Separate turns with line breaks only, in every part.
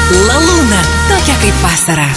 La Luna, tokia kaip vasara.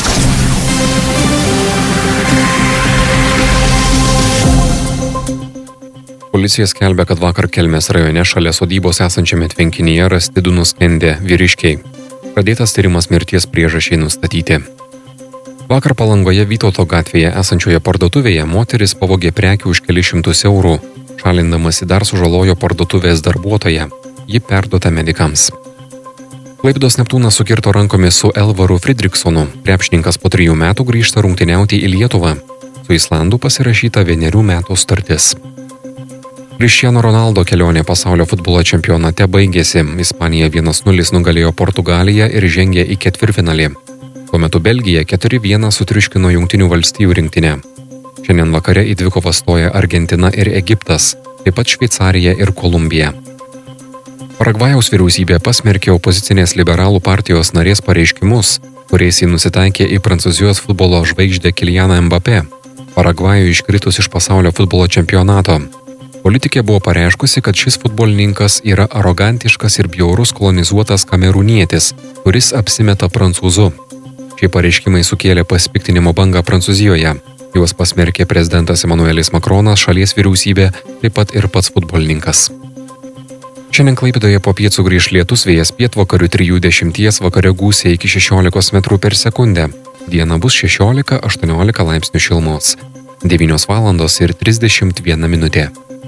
Policija skelbia, kad vakar Kelmės rajone šalia sodybos esančiame tvenkinyje rasti du nuskendę vyriškiai. Pradėtas tyrimas mirties priežasčiai nustatyti. Vakar Palangoje Vytauto gatvėje esančioje parduotuvėje moteris pavogė prekių už kelius šimtus eurų. Šalindamasi dar sužalojo parduotuvės darbuotoją. Ji perduota medikams. Klaipėdos Neptūnas sukirto rankomis su Elvaru Fridriksonu. Krepšininkas po 3 metų grįžta rungtyniauti į Lietuvą. Su Islandu pasirašyta 1 metų sutartis. Cristiano Ronaldo kelionė pasaulio futbolo čempionate baigėsi. Ispanija 1-0 nugalėjo Portugaliją ir žengė į ketvirtfinalį. Tuo metu Belgija 4-1 sutriuškino Jungtinių valstijų rinktinę. Šiandien vakare į dvikovą stoja Argentina ir Egiptas, taip pat Šveicarija ir Kolumbija. Paragvajaus vyriausybė pasmerkė opozicinės liberalų partijos narės pareiškimus, kuriais jį nusitaikė į Prancūzijos futbolo žvaigždę Kylianą Mbappé, Paragvajui iškritus iš pasaulio futbolo čempionato. Politikė buvo pareiškusi, kad šis futbolininkas yra arogantiškas ir bjaurus kolonizuotas kamerūnietis, kuris apsimeta prancūzu. Šie pareiškimai sukėlė pasipiktinimo bangą Prancūzijoje. Juos pasmerkė prezidentas Emmanuelis Macronas, šalies vyriausybė, taip pat ir pats futbolininkas. Šiandien Klaipėdoje po pietų sugrįš lietus, vėjas pietvakarių 3-10, vakare gūsiai iki 16 metrų per sekundę. Diena bus 16-18 laipsnių šilumos. 9:31 min.